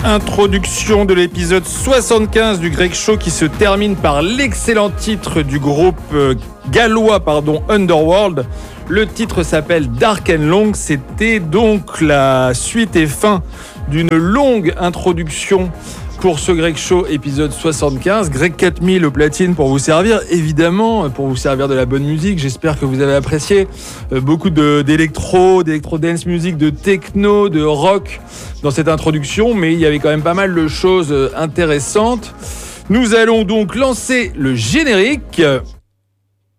Introduction de l'épisode 75 du Greg Show qui se termine par l'excellent titre du groupe gallois Underworld. Le titre s'appelle Dark and Long. C'était donc la suite et fin d'une longue introduction pour ce Greg Show épisode 75. Greg 4000 au platine pour vous servir, évidemment, pour vous servir de la bonne musique. J'espère que vous avez apprécié beaucoup d'électro dance music, de techno, de rock dans cette introduction, mais il y avait quand même pas mal de choses intéressantes. Nous allons donc lancer le générique